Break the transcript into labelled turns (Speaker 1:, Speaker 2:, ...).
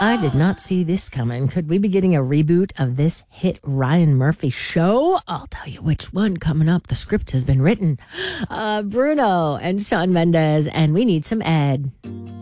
Speaker 1: I did not see this coming. Could we be getting a reboot of this hit Ryan Murphy show? I'll tell you which one coming up. The script has been written. Bruno and Shawn Mendes, and we need some Ed.